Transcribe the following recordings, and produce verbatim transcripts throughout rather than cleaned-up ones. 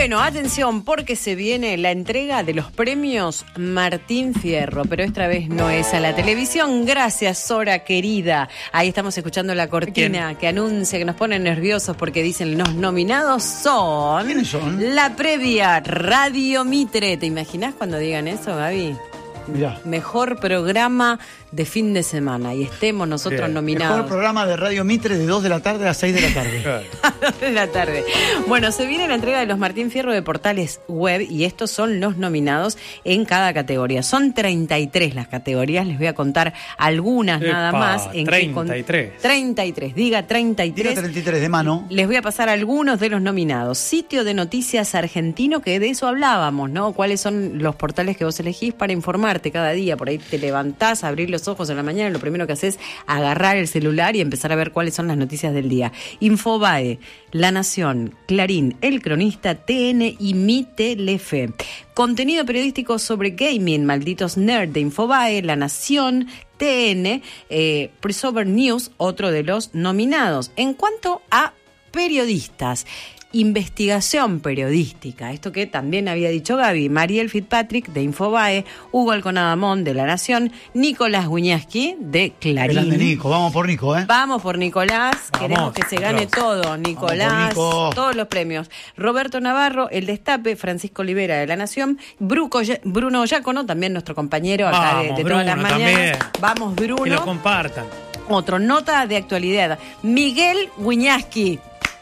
Bueno, atención, porque se viene la entrega de los premios Martín Fierro, pero esta vez no es a la televisión. Gracias, Sora querida. Ahí estamos escuchando la cortina ¿Quién? que anuncia, que nos pone nerviosos porque dicen los nominados son... ¿Quiénes son? La previa Radio Mitre. ¿Te imaginas cuando digan eso, Gaby? Mirá. Mejor programa de fin de semana y estemos nosotros Bien. nominados. Mejor programa de Radio Mitre de dos de la tarde a seis de la tarde. A dos de la tarde. Bueno, se viene la entrega de los Martín Fierro de Portales Web y estos son los nominados en cada categoría. Son treinta y tres las categorías, les voy a contar algunas Epa, nada más. En treinta y tres. Que con... treinta y tres, diga treinta y tres. Diga treinta y tres de mano. Les voy a pasar algunos de los nominados. Sitio de noticias argentino, que de eso hablábamos, ¿no? ¿Cuáles son los portales que vos elegís para informar cada día? Por ahí te levantás, abrir los ojos en la mañana y lo primero que haces es agarrar el celular y empezar a ver cuáles son las noticias del día. Infobae, La Nación, Clarín, El Cronista, T N y Mi Telefe. Contenido periodístico sobre gaming, Malditos Nerd de Infobae, La Nación, T N, eh, Presover News, otro de los nominados. En cuanto a periodistas, investigación periodística, esto que también había dicho Gaby, Mariel Fitzpatrick de Infobae, Hugo Alconadamón de La Nación, Nicolás Guñaski de Clarín. Grande Nico, vamos por Nico, ¿eh? Vamos por Nicolás, vamos, queremos que se gane Nicolás. todo, Nicolás, Nico. todos los premios. Roberto Navarro, El Destape, Francisco Olivera de La Nación, Bruco, Bruno Giacono, también nuestro compañero acá vamos, de, de Bruno, todas las mañanas. También. Vamos, Bruno. Que lo compartan. Otro, nota de actualidad, Miguel Guñaski.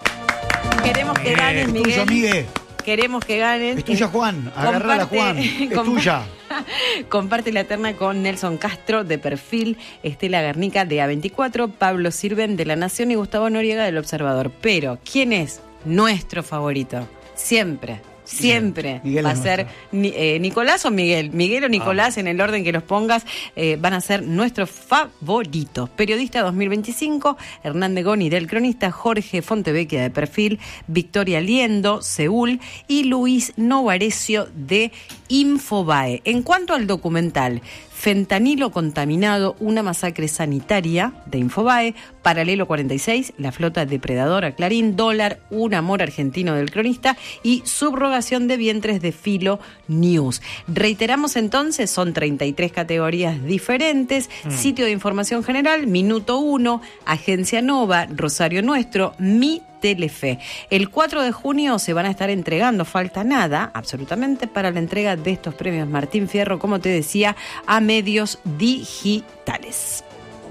Queremos que ganes, Miguel. Es tuyo, Miguel. Queremos que ganes. Es tuya, Juan. Agarrala, Juan. Es tuya. Comparte la terna con Nelson Castro de Perfil, Estela Garnica de A veinticuatro, Pablo Sirven de La Nación y Gustavo Noriega del Observador. Pero, ¿quién es nuestro favorito? Siempre. Siempre Miguel va a ser ni, eh, Nicolás o Miguel. Miguel o Nicolás, ah. en el orden que los pongas, eh, van a ser nuestros favoritos. Periodista dos mil veinticinco, Hernán de Goni del Cronista, Jorge Fontevecchia de Perfil, Victoria Liendo, Seúl y Luis Novarecio de Infobae. En cuanto al documental Fentanilo contaminado, una masacre sanitaria de Infobae, Paralelo cuarenta y seis, La flota depredadora Clarín, Dólar, Un amor argentino del Cronista y Subrogación de vientres de Filo News. Reiteramos entonces, son treinta y tres categorías diferentes, mm. Sitio de información general, Minuto uno, Agencia Nova, Rosario Nuestro, Mi Telefe. El cuatro de junio se van a estar entregando, falta nada, absolutamente, para la entrega de estos premios Martín Fierro, como te decía, a medios digitales.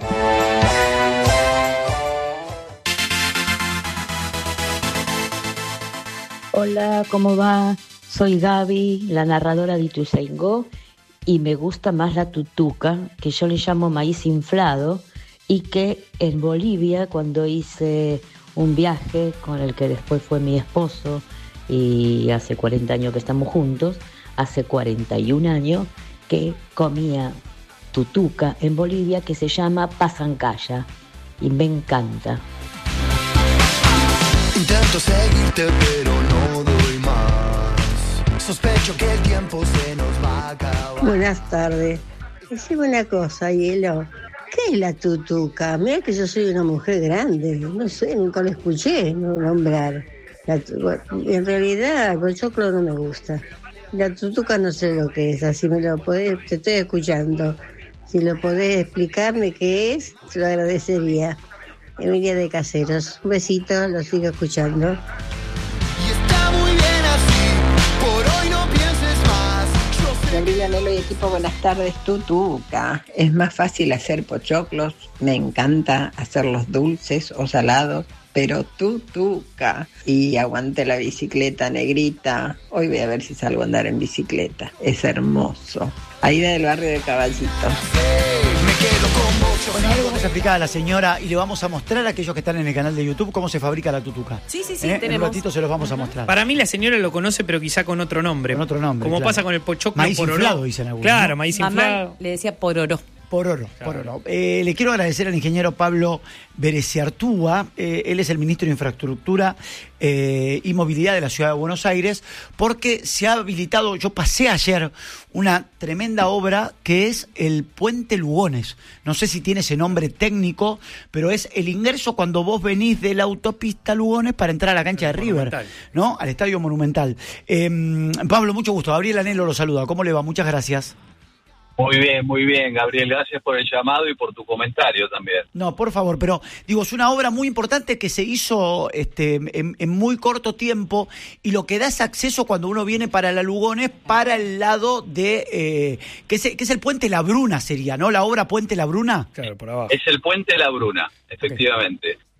Hola, ¿cómo va? Soy Gaby, la narradora de Ituzaingó, y me gusta más la tutuca, que yo le llamo maíz inflado, y que en Bolivia, cuando hice un viaje con el que después fue mi esposo, y hace cuarenta años que estamos juntos, hace cuarenta y un años que comía tutuca en Bolivia, que se llama pasancaya, y me encanta. Intento seguirte pero no doy más. Sospecho que el tiempo se nos va a acabar. Buenas tardes. Decime una cosa, Hielo. ¿Qué es la tutuca? Mira que yo soy una mujer grande. No sé, nunca lo escuché nombrar. La, bueno, en realidad el choclo no me gusta. La tutuca no sé lo que es. Así me lo podés, te estoy escuchando. Si lo podés explicarme qué es, te lo agradecería. Emilia de Caseros. Un besito, lo sigo escuchando. Y está muy bien así, por hoy no pienses más. Gabriela, Nelo y equipo, buenas tardes. Tutuca. Es más fácil hacer pochoclos, me encanta hacerlos dulces o salados, pero tutuca. Y aguante la bicicleta, negrita. Hoy voy a ver si salgo a andar en bicicleta. Es hermoso. Aida del barrio de Caballito. Bueno, ahora vamos a explicar a la señora y le vamos a mostrar a aquellos que están en el canal de YouTube cómo se fabrica la tutuca. Sí, sí, sí, ¿Eh? tenemos. En un ratito se los vamos a mostrar. Para mí la señora lo conoce, pero quizá con otro nombre. Con otro nombre, Como claro. pasa con el pochoclo Maíz pororó. inflado, dicen algunos. Claro, ¿no? maíz Mamá inflado. le decía pororó. Por oro, Claro. por oro. Eh, le quiero agradecer al ingeniero Pablo Bereciartúa, eh, él es el ministro de Infraestructura eh, y Movilidad de la Ciudad de Buenos Aires, porque se ha habilitado, yo pasé ayer, una tremenda obra que es el Puente Lugones. No sé si tiene ese nombre técnico, pero es el ingreso cuando vos venís de la autopista Lugones para entrar a la cancha de River, Monumental. ¿no? Al Estadio Monumental. Eh, Pablo, mucho gusto. Gabriel Anelo lo saluda. ¿Cómo le va? Muchas gracias. Muy bien, muy bien, Gabriel. Gracias por el llamado y por tu comentario también. No, por favor, pero digo, es una obra muy importante que se hizo este, en, en muy corto tiempo y lo que da es acceso cuando uno viene para la Lugones para el lado de, eh, que, es, que es el Puente La Bruna sería, ¿no? La obra Puente La Bruna. Claro, por abajo. Es el Puente La Bruna, efectivamente. Okay.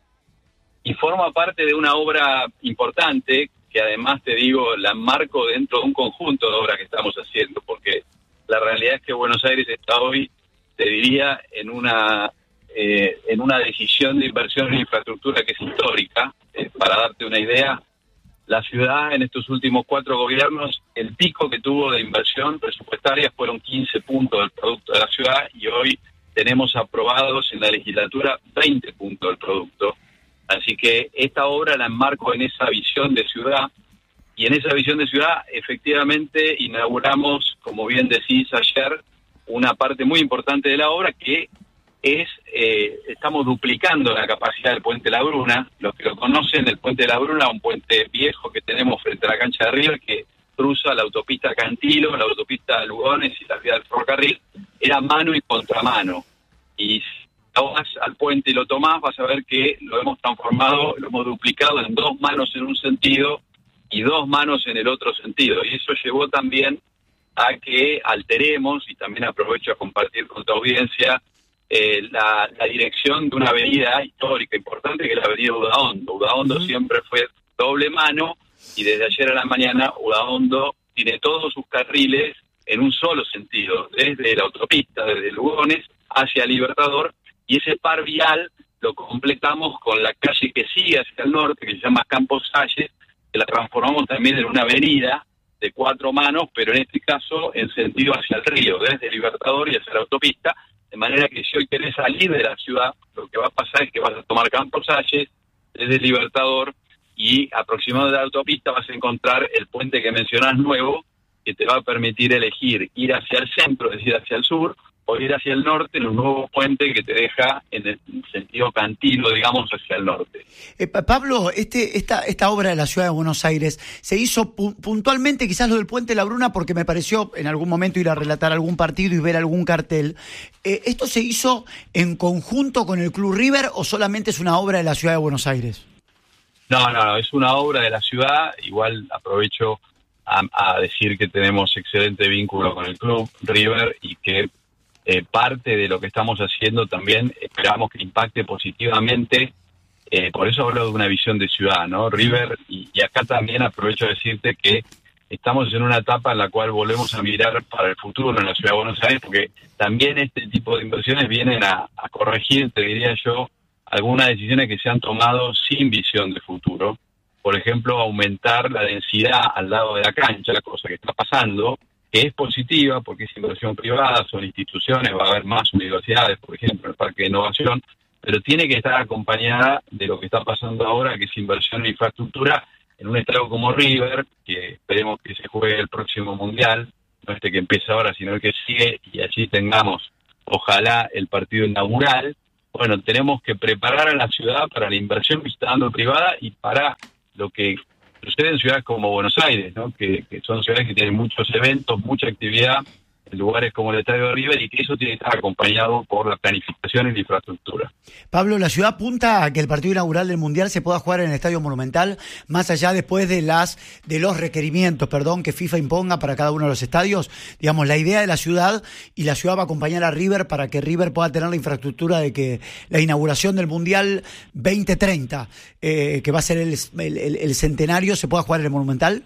Y forma parte de una obra importante que además, te digo, la enmarco dentro de un conjunto de obras que estamos haciendo, porque la realidad es que Buenos Aires está hoy, te diría, en una eh, en una decisión de inversión en infraestructura que es histórica. Eh, para darte una idea, la ciudad en estos últimos cuatro gobiernos, el pico que tuvo de inversión presupuestaria fueron quince puntos del producto de la ciudad y hoy tenemos aprobados en la legislatura veinte puntos del producto. Así que esta obra la enmarco en esa visión de ciudad. Y en esa visión de ciudad, efectivamente, inauguramos, como bien decís ayer, una parte muy importante de la obra que es, eh, estamos duplicando la capacidad del Puente La Bruna. Los que lo conocen, el Puente La Bruna, un puente viejo que tenemos frente a la cancha de River, que cruza la autopista Cantilo, la autopista Lugones y la vía del ferrocarril, era mano y contramano. Y si vas al puente y lo tomás, vas a ver que lo hemos transformado, lo hemos duplicado en dos manos en un sentido y dos manos en el otro sentido. Y eso llevó también a que alteremos, y también aprovecho a compartir con tu audiencia, eh, la, la dirección de una avenida histórica importante, que es la avenida Udaondo. Udaondo uh-huh. siempre fue doble mano, y desde ayer a la mañana Udaondo tiene todos sus carriles en un solo sentido, desde la autopista, desde Lugones hacia Libertador, y ese par vial lo completamos con la calle que sigue hacia el norte, que se llama Campos Salles, que la transformamos también en una avenida de cuatro manos, pero en este caso en sentido hacia el río, desde Libertador y hacia la autopista, de manera que si hoy querés salir de la ciudad, lo que va a pasar es que vas a tomar Campos Salles, desde Libertador, y aproximado de la autopista vas a encontrar el puente que mencionás nuevo, que te va a permitir elegir ir hacia el centro, es decir, hacia el sur, o ir hacia el norte en un nuevo puente que te deja en el sentido Cantilo, digamos, hacia el norte. Eh, Pablo, este, esta, esta obra de la Ciudad de Buenos Aires se hizo pu- puntualmente, quizás lo del Puente La Bruna, porque me pareció en algún momento ir a relatar algún partido y ver algún cartel. Eh, ¿Esto se hizo en conjunto con el Club River o solamente es una obra de la Ciudad de Buenos Aires? No, no, no, es una obra de la ciudad. Igual aprovecho a, a decir que tenemos excelente vínculo con el Club River y que Eh, parte de lo que estamos haciendo también esperamos que impacte positivamente, eh, por eso hablo de una visión de ciudad, ¿no? River, y, y acá también aprovecho a decirte que estamos en una etapa en la cual volvemos a mirar para el futuro en la Ciudad de Buenos Aires, porque también este tipo de inversiones vienen a, a corregir, te diría yo, algunas decisiones que se han tomado sin visión de futuro. Por ejemplo, aumentar la densidad al lado de la cancha, la cosa que está pasando, que es positiva porque es inversión privada, son instituciones, va a haber más universidades, por ejemplo, el Parque de Innovación, pero tiene que estar acompañada de lo que está pasando ahora, que es inversión en infraestructura en un estadio como River, que esperemos que se juegue el próximo Mundial, no este que empieza ahora, sino el que sigue, y allí tengamos, ojalá, el partido inaugural. Bueno, tenemos que preparar a la ciudad para la inversión que está dando privada y para lo que sucede en ciudades como Buenos Aires, ¿no? Que, que son ciudades que tienen muchos eventos, mucha actividad, en lugares como el Estadio de River, y que eso tiene que estar acompañado por la planificación y la infraestructura. Pablo, la ciudad apunta a que el partido inaugural del Mundial se pueda jugar en el Estadio Monumental, más allá después de las de los requerimientos, perdón, que FIFA imponga para cada uno de los estadios. Digamos, la idea de la ciudad, y la ciudad va a acompañar a River para que River pueda tener la infraestructura de que la inauguración del Mundial veinte treinta, eh, que va a ser el, el, el centenario, se pueda jugar en el Monumental.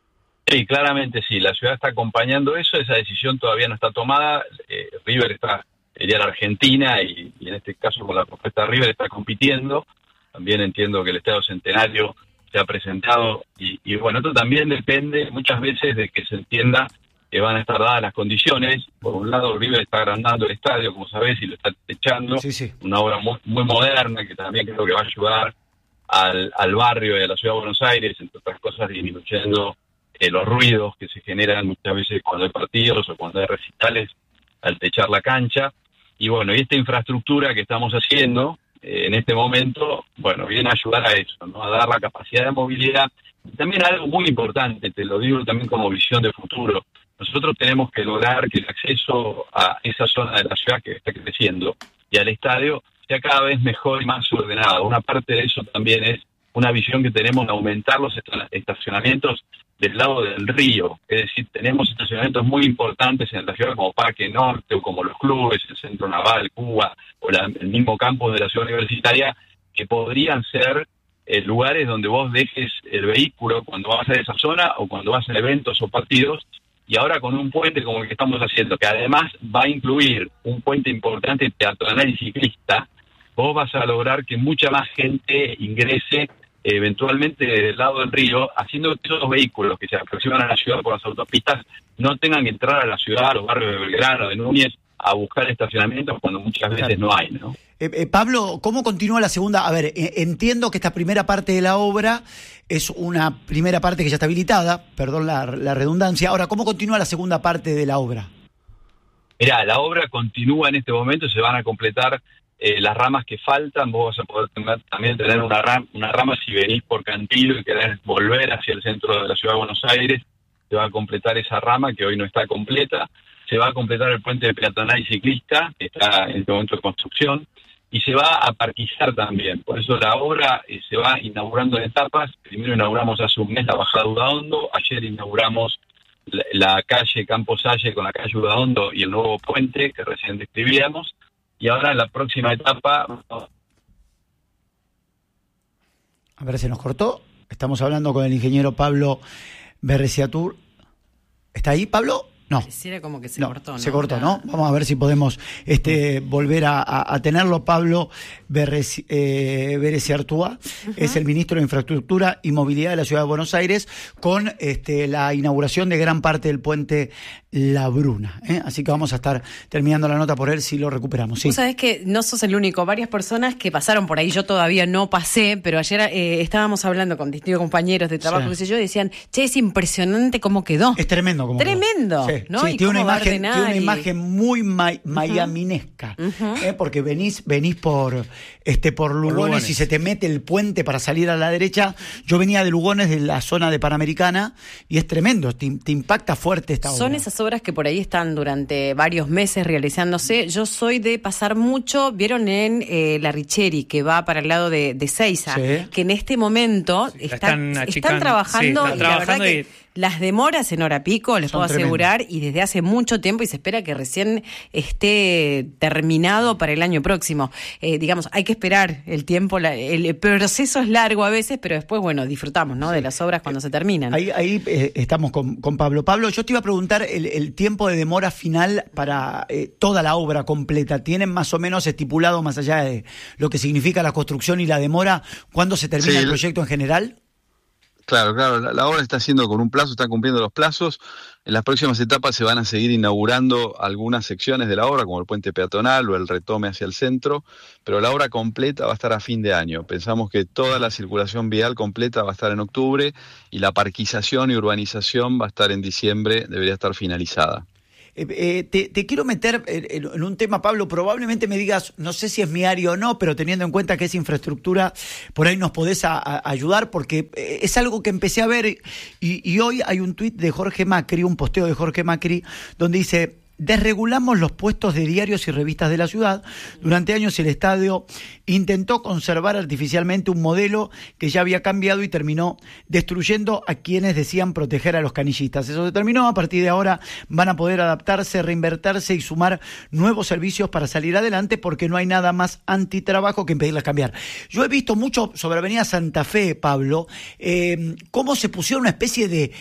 Sí, claramente sí, la ciudad está acompañando eso, esa decisión todavía no está tomada, eh, River está, sería la Argentina, y, y en este caso con la propuesta de River está compitiendo, también entiendo que el Estadio Centenario se ha presentado, y, y bueno, esto también depende muchas veces de que se entienda que van a estar dadas las condiciones. Por un lado, River está agrandando el estadio, como sabés, y lo está techando. Sí, sí. Una obra muy, muy moderna que también creo que va a ayudar al, al barrio y a la ciudad de Buenos Aires, entre otras cosas, disminuyendo eh, los ruidos que se generan muchas veces cuando hay partidos o cuando hay recitales al techar la cancha. Y bueno, y esta infraestructura que estamos haciendo eh, en este momento, bueno, viene a ayudar a eso, ¿no? A dar la capacidad de movilidad. Y también algo muy importante, te lo digo también como visión de futuro. Nosotros tenemos que lograr que el acceso a esa zona de la ciudad que está creciendo y al estadio sea cada vez mejor y más ordenado. Una parte de eso también es una visión que tenemos de aumentar los estacionamientos del lado del río. Es decir, tenemos estacionamientos muy importantes en la ciudad como Parque Norte o como los clubes, el Centro Naval, Cuba o la, el mismo campus de la ciudad universitaria, que podrían ser eh, lugares donde vos dejes el vehículo cuando vas a esa zona o cuando vas a eventos o partidos. Y ahora con un puente como el que estamos haciendo, que además va a incluir un puente importante peatonal y ciclista, vos vas a lograr que mucha más gente ingrese eventualmente del lado del río, haciendo que esos vehículos que se aproximan a la ciudad por las autopistas no tengan que entrar a la ciudad, a los barrios de Belgrano, de Núñez, a buscar estacionamientos cuando muchas veces claro. no hay, ¿no? Eh, eh, Pablo, ¿cómo continúa la segunda? A ver, eh, entiendo que esta primera parte de la obra es una primera parte que ya está habilitada, perdón la, la redundancia. Ahora, ¿cómo continúa la segunda parte de la obra? Mirá, la obra continúa en este momento, se van a completar eh, las ramas que faltan. Vos vas a poder tener, también tener una rama, una rama si venís por Cantilo y querés volver hacia el centro de la ciudad de Buenos Aires, se va a completar esa rama que hoy no está completa. Se va a completar el puente peatonal y ciclista, que está en este momento de construcción, y se va a parquizar también. Por eso la obra eh, se va inaugurando en etapas. Primero inauguramos hace un mes la bajada de Udaondo, ayer inauguramos la, la calle Campo Salle con la calle Udaondo y el nuevo puente que recién describíamos, y ahora en la próxima etapa... A ver, se nos cortó. Estamos hablando con el ingeniero Pablo Berreciatur. ¿Está ahí, Pablo? No. Pareciera como que se no, cortó, ¿no? Se cortó, ¿no? Vamos a ver si podemos este, volver a, a, a tenerlo. Pablo Berreci, eh, Berreciartúa uh-huh. es el ministro de Infraestructura y Movilidad de la Ciudad de Buenos Aires, con este, la inauguración de gran parte del puente La Bruna. ¿eh? Así que vamos a estar terminando la nota por él si lo recuperamos. Sí. Vos sabés que no sos el único, varias personas que pasaron por ahí, yo todavía no pasé, pero ayer eh, estábamos hablando con distintos compañeros de trabajo, sí. qué sé yo, y decían, che, es impresionante cómo quedó. Es tremendo como Tremendo. Sí. ¿no? Sí, tiene, una imagen, tiene una y... imagen muy ma- miaminesca, uh-huh. ¿eh? porque venís venís por este por Lugones, por Lugones y se te mete el puente para salir a la derecha. Yo venía de Lugones, de la zona de Panamericana, y es tremendo, te, te impacta fuerte esta obra. Son esas obras que por ahí están durante varios meses realizándose. Yo soy de pasar mucho, vieron en eh, La Richeri, que va para el lado de, de Seiza, sí. que en este momento sí, están, están, están trabajando, sí, están y trabajando la verdad y... que las demoras en hora pico, les Son puedo asegurar, tremendas. Y desde hace mucho tiempo, y se espera que recién esté terminado para el año próximo. Eh, digamos, hay que esperar el tiempo, la, el proceso es largo a veces, pero después, bueno, disfrutamos, ¿no? Sí. De las obras cuando eh, se terminan. Ahí, ahí eh, estamos con, con Pablo. Pablo, yo te iba a preguntar el, el tiempo de demora final para eh, toda la obra completa. ¿Tienen más o menos estipulado, más allá de lo que significa la construcción y la demora, cuándo se termina sí. el proyecto en general? Claro, claro, la, la obra está haciendo con un plazo, están cumpliendo los plazos. En las próximas etapas se van a seguir inaugurando algunas secciones de la obra, como el puente peatonal o el retome hacia el centro, pero la obra completa va a estar a fin de año. Pensamos que toda la circulación vial completa va a estar en octubre y la parquización y urbanización va a estar en diciembre, debería estar finalizada. Eh, eh, te, te quiero meter en, en un tema, Pablo, probablemente me digas, no sé si es mi área o no, pero teniendo en cuenta que es infraestructura, por ahí nos podés a, a ayudar, porque es algo que empecé a ver, y, y hoy hay un tuit de Jorge Macri, un posteo de Jorge Macri, donde dice: desregulamos los puestos de diarios y revistas de la ciudad. Durante años el Estado intentó conservar artificialmente un modelo que ya había cambiado y terminó destruyendo a quienes decían proteger a los canillistas. Eso determinó, a partir de ahora van a poder adaptarse, reinvertirse y sumar nuevos servicios para salir adelante, porque no hay nada más antitrabajo que impedirles cambiar. Yo he visto mucho sobre Avenida Santa Fe, Pablo, eh, cómo se pusieron una especie de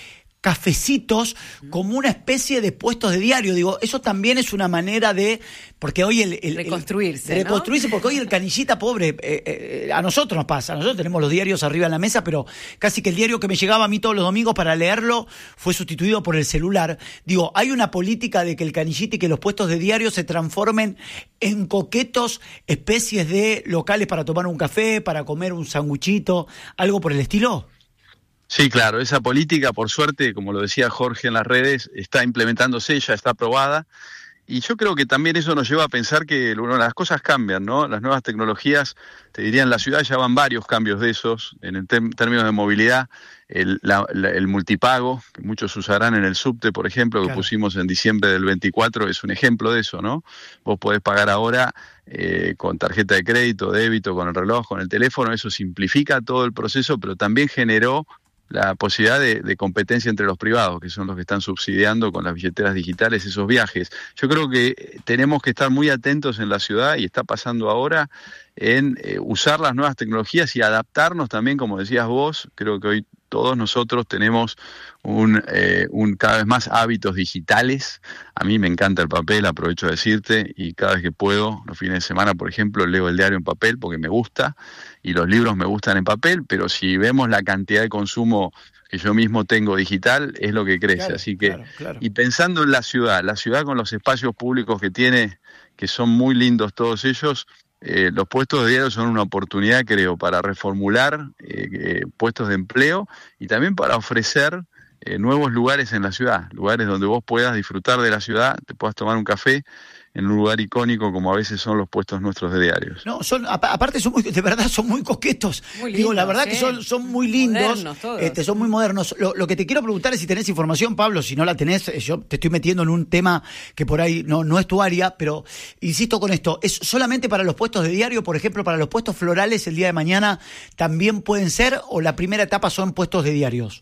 cafecitos como una especie de puestos de diario. Digo, eso también es una manera de, porque hoy el... el reconstruirse, el, de reconstruirse, ¿no? Porque hoy el canillita pobre, eh, eh, a nosotros nos pasa, nosotros tenemos los diarios arriba en la mesa, pero casi que el diario que me llegaba a mí todos los domingos para leerlo fue sustituido por el celular. Digo, hay una política de que el canillita y que los puestos de diario se transformen en coquetos especies de locales para tomar un café, para comer un sanguchito, algo por el estilo. Sí, claro, esa política, por suerte, como lo decía Jorge en las redes, está implementándose, ya está aprobada. Y yo creo que también eso nos lleva a pensar que bueno, las cosas cambian, ¿no? Las nuevas tecnologías, te diría, en la ciudad ya van varios cambios de esos, en el tem- términos de movilidad, el, la, la, el multipago, que muchos usarán en el subte, por ejemplo, que claro. pusimos en diciembre del veinticuatro, es un ejemplo de eso, ¿no? Vos podés pagar ahora eh, con tarjeta de crédito, débito, con el reloj, con el teléfono, eso simplifica todo el proceso, pero también generó la posibilidad de, de competencia entre los privados, que son los que están subsidiando con las billeteras digitales esos viajes. Yo creo que tenemos que estar muy atentos en la ciudad, y está pasando ahora, en eh, usar las nuevas tecnologías y adaptarnos también, como decías vos. Creo que hoy todos nosotros tenemos un, eh, un cada vez más hábitos digitales. A mí me encanta el papel, aprovecho de decirte, y cada vez que puedo, los fines de semana, por ejemplo, leo el diario en papel porque me gusta, y los libros me gustan en papel, pero si vemos la cantidad de consumo que yo mismo tengo digital, es lo que crece. Claro, Así que, claro, claro. Y pensando en la ciudad, la ciudad con los espacios públicos que tiene, que son muy lindos todos ellos, Eh, los puestos de diario son una oportunidad, creo, para reformular eh, eh, puestos de empleo y también para ofrecer eh, nuevos lugares en la ciudad, lugares donde vos puedas disfrutar de la ciudad, te puedas tomar un café en un lugar icónico como a veces son los puestos nuestros de diarios. No, son aparte son muy, de verdad son muy coquetos. Muy lindos, Digo, la verdad ¿eh? que son, son muy lindos, modernos todos. Este, son muy modernos. Lo, lo que te quiero preguntar es si tenés información, Pablo. Si no la tenés, yo te estoy metiendo en un tema que por ahí no, no es tu área, pero insisto con esto, ¿es solamente para los puestos de diario? Por ejemplo, para los puestos florales el día de mañana también pueden ser, o la primera etapa son puestos de diarios.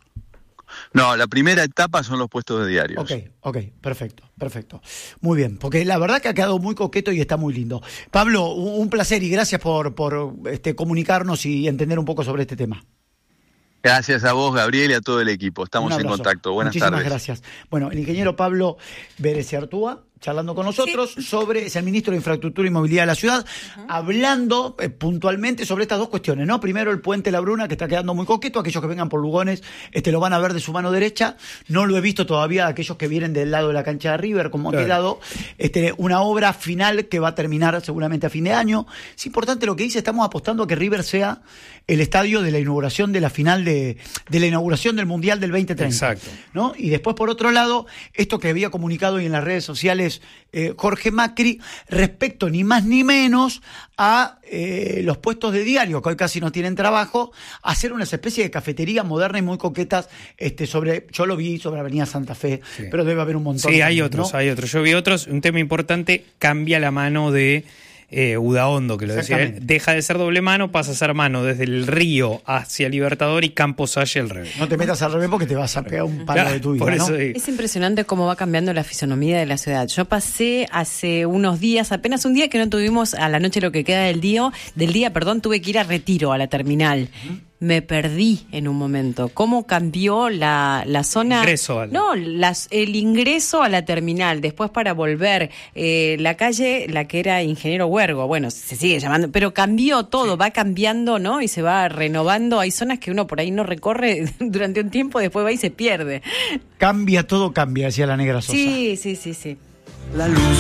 No, la primera etapa son los puestos de diarios. Ok, ok, perfecto, perfecto. Muy bien, porque la verdad que ha quedado muy coqueto y está muy lindo. Pablo, un placer y gracias por, por este, comunicarnos y entender un poco sobre este tema. Gracias a vos, Gabriel, y a todo el equipo. Estamos en contacto. Buenas Muchísimas tardes. Gracias. Bueno, el ingeniero Pablo Bereciartúa, charlando con nosotros sí. sobre, es el ministro de Infraestructura y Movilidad de la ciudad, uh-huh. hablando eh, puntualmente sobre estas dos cuestiones, ¿no? Primero, el puente La Bruna, que está quedando muy coqueto. Aquellos que vengan por Lugones este, lo van a ver de su mano derecha. No lo he visto todavía aquellos que vienen del lado de la cancha de River, como claro. ha quedado. Este, una obra final que va a terminar seguramente a fin de año. Es importante lo que dice, estamos apostando a que River sea el estadio de la inauguración de la final de, de la inauguración del Mundial del veinte treinta. Exacto. ¿No? Y después, por otro lado, esto que había comunicado hoy en las redes sociales Eh, Jorge Macri respecto ni más ni menos a eh, los puestos de diario que hoy casi no tienen trabajo, hacer una especie de cafetería moderna y muy coquetas este, sobre, yo lo vi sobre Avenida Santa Fe, sí. pero debe haber un montón. Sí, de, hay ¿no? otros, hay otros. Yo vi otros. Un tema importante, cambia la mano de Eh, Udaondo, que lo decía él, deja de ser doble mano, pasa a ser mano desde el río hacia Libertador y Campos Salle al revés. No te metas al revés porque te vas a pegar un palo claro, de tu vida, por eso ¿no? digo. Es impresionante cómo va cambiando la fisonomía de la ciudad. Yo pasé hace unos días, apenas un día que no tuvimos a la noche lo que queda del día, del día, perdón, tuve que ir a Retiro, a la terminal. Uh-huh. Me perdí en un momento. ¿Cómo cambió la, la zona? Ingreso al... No, las, el ingreso a la terminal, después para volver. Eh, la calle, la que era Ingeniero Huergo, bueno, se sigue llamando, pero cambió todo, sí. va cambiando, ¿no? Y se va renovando. Hay zonas que uno por ahí no recorre durante un tiempo, después va y se pierde. Cambia, todo cambia, decía la Negra Sosa. Sí, sí, sí, sí. La luz